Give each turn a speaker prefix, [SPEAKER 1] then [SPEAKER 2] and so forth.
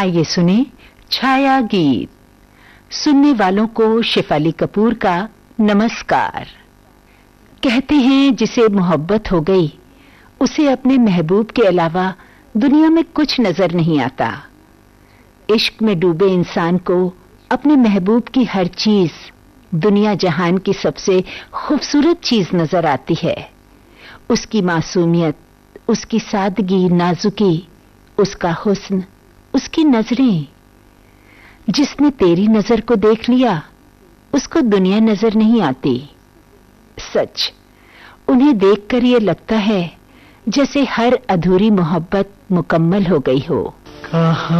[SPEAKER 1] आइए सुने छाया गीत। सुनने वालों को शेफाली कपूर का नमस्कार। कहते हैं जिसे मोहब्बत हो गई उसे अपने महबूब के अलावा दुनिया में कुछ नजर नहीं आता। इश्क में डूबे इंसान को अपने महबूब की हर चीज दुनिया जहान की सबसे खूबसूरत चीज नजर आती है। उसकी मासूमियत, उसकी सादगी, नाजुकी, उसका हुस्न, उसकी नजरें। जिसने तेरी नजर को देख लिया उसको दुनिया नजर नहीं आती। सच, उन्हें देखकर ये लगता है जैसे हर अधूरी मोहब्बत मुकम्मल हो गई हो।